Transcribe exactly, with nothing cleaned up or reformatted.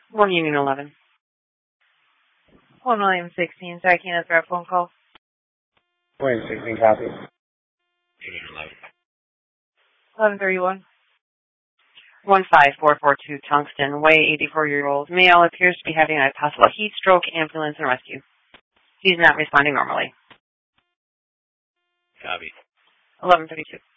one Union eleven. one William sixteen. Sorry, I can't answer a phone call. William sixteen, copy. Union eleven. eleven thirty-one. one five four four two Tungsten Way, eighty-four-year-old male appears to be having a possible heat stroke, ambulance, and rescue. He's not responding normally. Copy. eleven thirty-two.